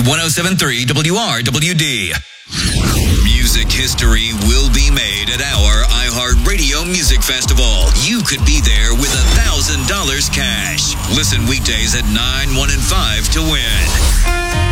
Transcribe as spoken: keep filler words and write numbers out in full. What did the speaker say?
one oh seven point three W R W D. Music history will be made at our iHeartRadio Music Festival. You could be there with a thousand dollars cash. Listen weekdays at nine, one, and five to win.